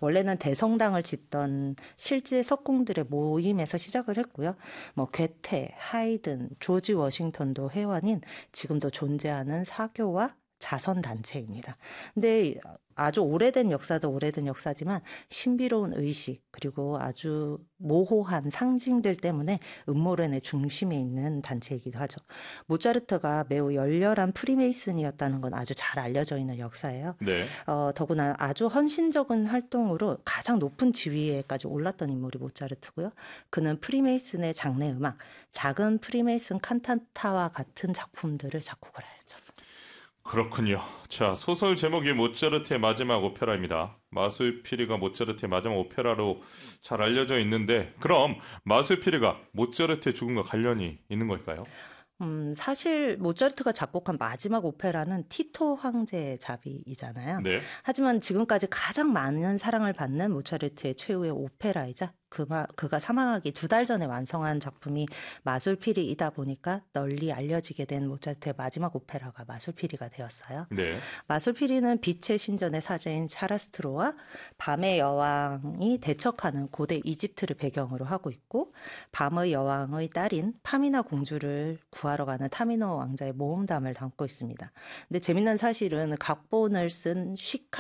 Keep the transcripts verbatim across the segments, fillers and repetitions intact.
원래는 대성당을 짓던 실제 석공들의 모임에서 시작을 했고요. 뭐 괴테, 하이든, 조지 워싱턴도 회원인 지금도 존재하는 사교와 자선단체입니다. 근데 아주 오래된 역사도 오래된 역사지만 신비로운 의식 그리고 아주 모호한 상징들 때문에 음모론의 중심에 있는 단체이기도 하죠. 모차르트가 매우 열렬한 프리메이슨이었다는 건 아주 잘 알려져 있는 역사예요. 네. 어, 더구나 아주 헌신적인 활동으로 가장 높은 지위에까지 올랐던 인물이 모차르트고요. 그는 프리메이슨의 장례 음악, 작은 프리메이슨 칸타타와 같은 작품들을 작곡을 하였죠. 그렇군요. 자, 소설 제목이 모차르트의 마지막 오페라입니다. 마술피리가 모차르트의 마지막 오페라로 잘 알려져 있는데 그럼 마술피리가 모차르트의 죽음과 관련이 있는 걸까요? 음, 사실 모차르트가 작곡한 마지막 오페라는 티토 황제의 자비이잖아요. 네. 하지만 지금까지 가장 많은 사랑을 받는 모차르트의 최후의 오페라이자 그마, 그가 사망하기 두 달 전에 완성한 작품이 마술피리이다 보니까 널리 알려지게 된 모차르트의 마지막 오페라가 마술피리가 되었어요. 네. 마술피리는 빛의 신전의 사제인 차라스트로와 밤의 여왕이 대척하는 고대 이집트를 배경으로 하고 있고 밤의 여왕의 딸인 파미나 공주를 구하러 가는 타미노 왕자의 모험담을 담고 있습니다. 근데 재밌는 사실은 각본을 쓴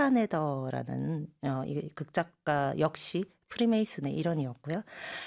쉬카네더라는 어, 이 극작가 역시 프리메이슨의 일원이었고요.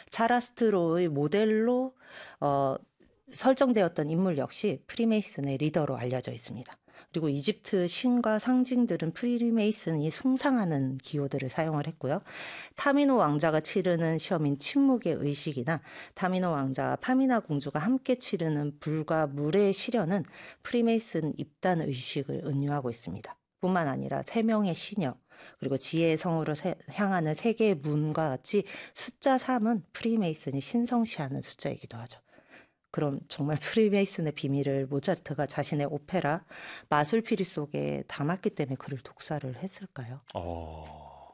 차라스트로의 모델로 어, 설정되었던 인물 역시 프리메이슨의 리더로 알려져 있습니다. 그리고 이집트 신과 상징들은 프리메이슨이 숭상하는 기호들을 사용을 했고요. 타미노 왕자가 치르는 시험인 침묵의 의식이나 타미노 왕자와 파미나 공주가 함께 치르는 불과 물의 시련은 프리메이슨 입단 의식을 은유하고 있습니다. 뿐만 아니라 세 명의 시녀 그리고 지혜의 성으로 세, 향하는 세 개의 문과 같이 숫자 삼은 프리메이슨이 신성시하는 숫자이기도 하죠. 그럼 정말 프리메이슨의 비밀을 모차르트가 자신의 오페라 마술피리 속에 담았기 때문에 그를 독살을 했을까요? 어...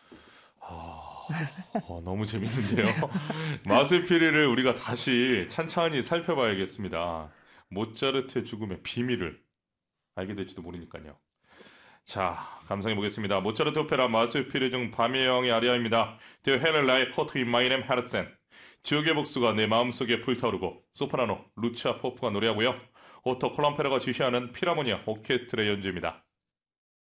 어... 어, 너무 재밌는데요. 마술피리를 우리가 다시 찬찬히 살펴봐야겠습니다. 모차르트의 죽음의 비밀을 알게 될지도 모르니까요. 자, 감상해 보겠습니다. 모차르트 오페라 마술피리 중 밤의 여왕의 아리아입니다. Der helle Licht in meinem Herzen. 지옥의 복수가 내 마음속에 불타오르고 소프라노 루치아 포프가 노래하고요. 오토 콜럼페러가 지휘하는 피라모니아 오케스트라 연주입니다.